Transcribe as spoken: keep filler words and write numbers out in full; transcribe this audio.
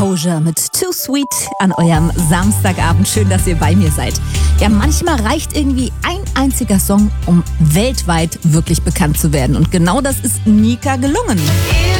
Exposure mit Too Sweet an eurem Samstagabend. Schön, dass ihr bei mir seid. Ja, manchmal reicht irgendwie ein einziger Song, um weltweit wirklich bekannt zu werden. Und genau das ist Mika gelungen.